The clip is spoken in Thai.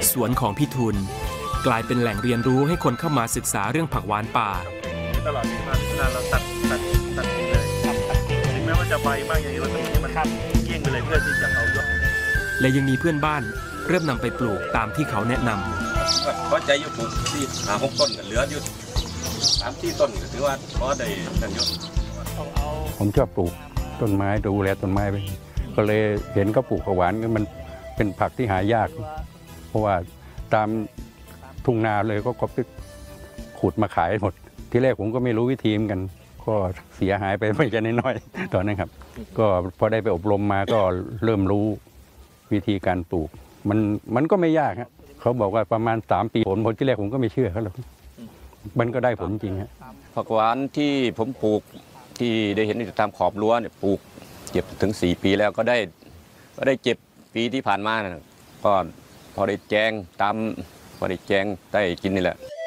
สวนของพี่ทุนกลายเป็นแหล่งเรียนรู้ให้คนเข้ามาศึกษาเรื่องผักหวานป่าตลอดที่มาพิจารณาเราตัดทิ้งเลยถึงแม้ว่าจะใบมากอย่างนี้เราต้องให้มันเกลี้ยงไปเลยเพื่อที่จะเอายอดและยังมีเพื่อนบ้านเริ่มนำไปปลูกตามที่เขาแนะนำเพราะใจอยู่ปลูกที่6 ต้นเหลืออยู่3-4 ต้นถือว่าพอได้นั่นอยู่ผมชอบปลูกต้นไม้ดูแลต้นไม้ไปก็เลยเห็นเขาปลูกผักหวานมันเป็นผักที่หายากเพราะว่าตามทุ่งนาเลยก็ขุดมาขายหมดที่แรกผมก็ไม่รู้วิธีเหมือนกันก็เสียหายไปไม่ใช่น้อยๆตอนนั้นครับก็พอได้ไปอบรมมาก็เริ่มรู้วิธีการปลูกมันก็ไม่ยากครับเขาบอกว่าประมาณ3 ปีผลที่แรกผมก็ไม่เชื่อเขาหรอกมันก็ได้ผลจริงครับผักหวานที่ผมปลูกที่ได้เห็นตามขอบรั้วเนี่ยปลูกเก็บถึง4 ปีแล้วก็ได้เก็บปีที่ผ่านมาก็พอได้แจงตามพอได้แจงได้กินนี่แหละ